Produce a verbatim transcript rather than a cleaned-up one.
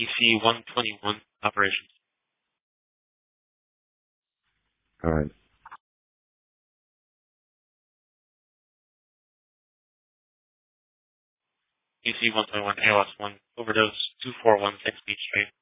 E C one twenty-one, operations. All right. E C one twenty-one, A L S one, overdose two four one six Beach Street.